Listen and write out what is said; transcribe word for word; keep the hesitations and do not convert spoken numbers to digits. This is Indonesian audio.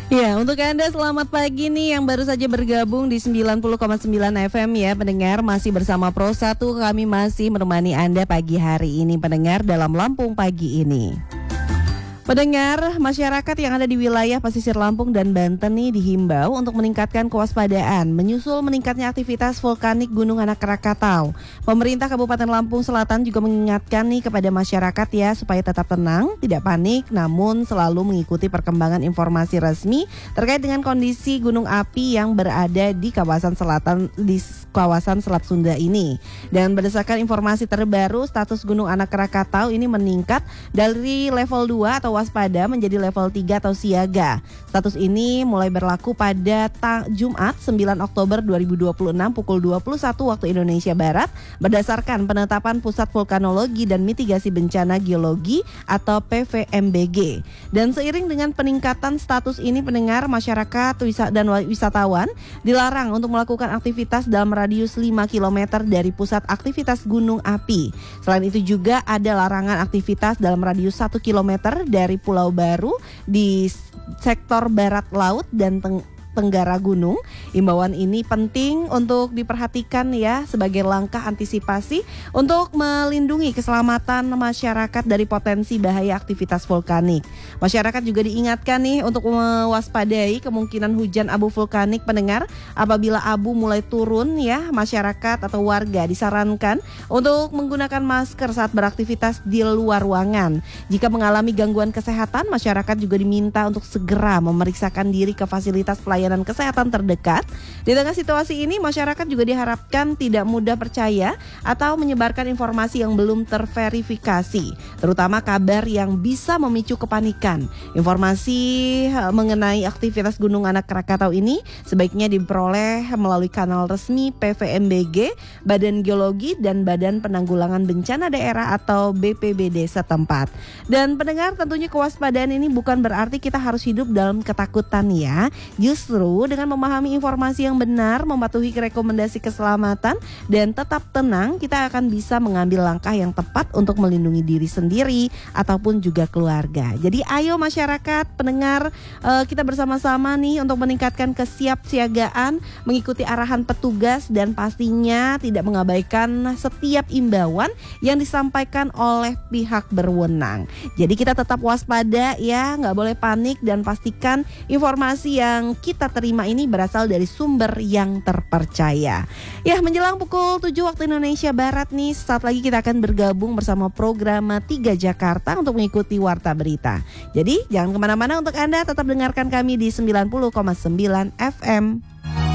Ya, untuk Anda selamat pagi nih yang baru saja bergabung di sembilan puluh koma sembilan F M ya pendengar, masih bersama Pro satu, kami masih menemani Anda pagi hari ini pendengar dalam Lampung Pagi ini. Pendengar, masyarakat yang ada di wilayah pesisir Lampung dan Banten nih dihimbau untuk meningkatkan kewaspadaan menyusul meningkatnya aktivitas vulkanik Gunung Anak Krakatau. Pemerintah Kabupaten Lampung Selatan juga mengingatkan nih kepada masyarakat ya supaya tetap tenang, tidak panik, namun selalu mengikuti perkembangan informasi resmi terkait dengan kondisi gunung api yang berada di kawasan selatan di kawasan Selat Sunda ini. Dan berdasarkan informasi terbaru, status Gunung Anak Krakatau ini meningkat dari level dua atau waspada menjadi level tiga atau siaga. Status ini mulai berlaku pada ta- Jumat sembilan Oktober dua ribu dua puluh enam pukul dua puluh satu waktu Indonesia Barat berdasarkan penetapan Pusat Vulkanologi dan Mitigasi Bencana Geologi atau P V M B G. Dan seiring dengan peningkatan status ini pendengar, masyarakat wisata dan wisatawan dilarang untuk melakukan aktivitas dalam radius lima kilometer dari pusat aktivitas gunung api. Selain itu juga ada larangan aktivitas dalam radius satu kilometer dari dari Pulau Baru di sektor barat laut dan teng- Tenggara Gunung. Imbauan ini penting untuk diperhatikan ya sebagai langkah antisipasi untuk melindungi keselamatan masyarakat dari potensi bahaya aktivitas vulkanik. Masyarakat juga diingatkan nih untuk mewaspadai kemungkinan hujan abu vulkanik pendengar. Apabila abu mulai turun ya, masyarakat atau warga disarankan untuk menggunakan masker saat beraktivitas di luar ruangan. Jika mengalami gangguan kesehatan, masyarakat juga diminta untuk segera memeriksakan diri ke fasilitas pelayanan kesehatan terdekat. Di tengah situasi ini, masyarakat juga diharapkan tidak mudah percaya atau menyebarkan informasi yang belum terverifikasi, terutama kabar yang bisa memicu kepanikan. Informasi mengenai aktivitas Gunung Anak Krakatau ini sebaiknya diperoleh melalui kanal resmi P V M B G, Badan Geologi dan Badan Penanggulangan Bencana Daerah atau B P B D setempat. Dan pendengar, tentunya kewaspadaan ini bukan berarti kita harus hidup dalam ketakutan ya. Justru dengan memahami informasi yang benar, mematuhi rekomendasi keselamatan dan tetap tenang, kita akan bisa mengambil langkah yang tepat untuk melindungi diri sendiri ataupun juga keluarga. Jadi ayo masyarakat, pendengar, uh, kita bersama-sama nih untuk meningkatkan kesiapsiagaan, mengikuti arahan petugas dan pastinya tidak mengabaikan setiap imbauan yang disampaikan oleh pihak berwenang. Jadi kita tetap waspada ya, nggak boleh panik dan pastikan informasi yang kita terima ini berasal dari sumber yang terpercaya. Ya, menjelang pukul tujuh waktu Indonesia Barat nih, saat lagi kita akan bergabung bersama program tiga Jakarta untuk mengikuti Warta Berita. Jadi jangan kemana-mana untuk Anda, tetap dengarkan kami di sembilan puluh koma sembilan F M.